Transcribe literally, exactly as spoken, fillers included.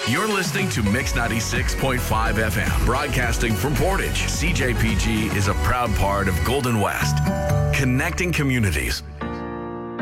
You're listening to Mix ninety-six point five F M, broadcasting from Portage. C J P G is a proud part of Golden West, connecting communities.